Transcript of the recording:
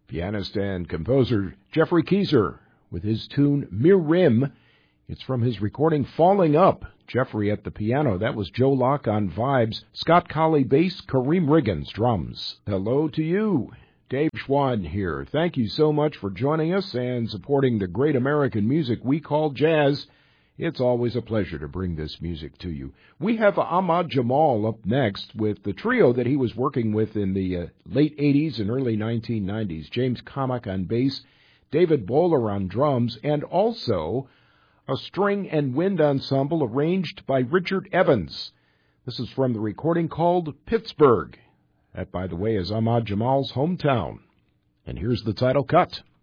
Pianist and composer Jeffrey Keezer with his tune Mirim. It's from his recording Falling Up. Jeffrey at the piano. That was Joe Locke on vibes. Scott Colley bass, Kareem Riggins drums. Hello to you. Dave Schwan here. Thank you so much for joining us and supporting the great American music we call jazz. It's always a pleasure to bring this music to you. We have Ahmad Jamal up next with the trio that he was working with in the late 80s and early 1990s. James Kamak on bass, David Bowler on drums, and also a string and wind ensemble arranged by Richard Evans. This is from the recording called Pittsburgh. That, by the way, is Ahmad Jamal's hometown. And here's the title cut.